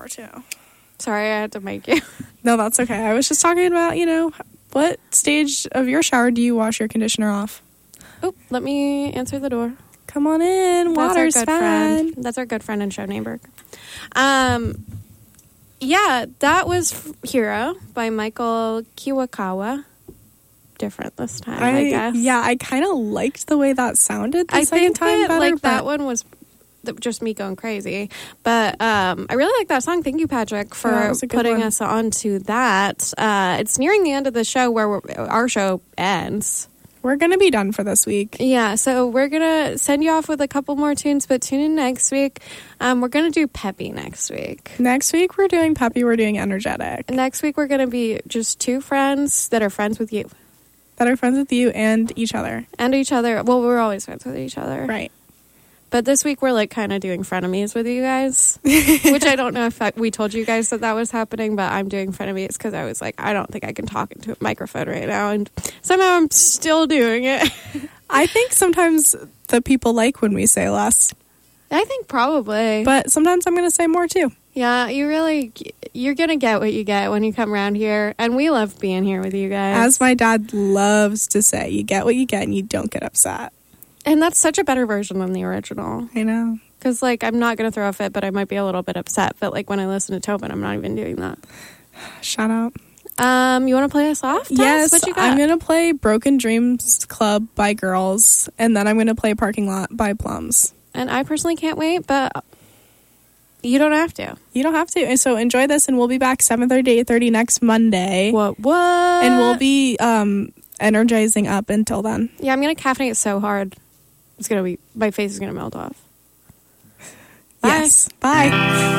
shower too. Sorry, I had to make you. No, that's okay. I was just talking about, what stage of your shower do you wash your conditioner off? Oh, let me answer the door. Come on in. Water's That's our good fine. friend. That's our good friend in Show Neighbor. Yeah, that was Hero by Michael Kiwakawa. Different this time, I guess. Yeah, I kind of liked the way that sounded the second time better. That one was just me going crazy. But I really like that song. Thank you, Patrick, for putting us on to that. It's nearing the end of the show where our show ends. We're going to be done for this week. Yeah, so we're going to send you off with a couple more tunes, but tune in next week. We're going to do Peppy next week. Next week, we're doing Peppy. We're doing Energetic. Next week, we're going to be just two friends that are friends with you. That are friends with you and each other. And each other. Well, we're always friends with each other. Right. But this week, we're like kind of doing frenemies with you guys, which I don't know if we told you guys that was happening, but I'm doing frenemies because I was like, I don't think I can talk into a microphone right now. And somehow I'm still doing it. I think sometimes the people like when we say less. I think probably. But sometimes I'm going to say more too. Yeah, you're going to get what you get when you come around here. And we love being here with you guys. As my dad loves to say, you get what you get and you don't get upset. And that's such a better version than the original. I know. Because, I'm not going to throw a fit, but I might be a little bit upset. But, when I listen to Tobin, I'm not even doing that. Shout out. You want to play us off, Tess? Yes, what you got? I'm going to play Broken Dreams Club by Girls. And then I'm going to play Parking Lot by Plums. And I personally can't wait, but you don't have to. You don't have to. And so enjoy this, and we'll be back 7:30 to 8:30 next Monday. What? And we'll be energizing up until then. Yeah, I'm going to caffeinate so hard. My face is going to melt off. Bye. Yes. Bye.